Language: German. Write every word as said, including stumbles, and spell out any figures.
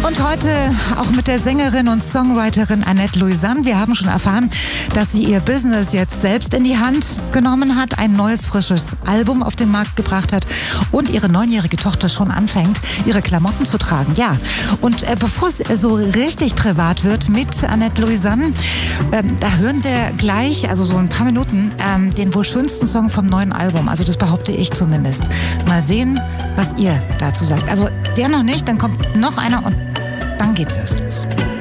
Und heute auch mit der Sängerin und Songwriterin Annette Louisanne. Wir haben schon erfahren, dass sie ihr Business jetzt selbst in die Hand genommen hat, ein neues, frisches Album auf den Markt gebracht hat und ihre neunjährige Tochter schon anfängt, ihre Klamotten zu tragen. Ja, und äh, bevor es so richtig privat wird mit Annette Louisanne, ähm, da hören wir gleich, also so ein paar Minuten, ähm, den wohl schönsten Song vom neuen Album. Also das behaupte ich zumindest. Mal sehen, was ihr dazu sagt. Also der noch nicht, dann kommt noch einer und dann geht's erst los.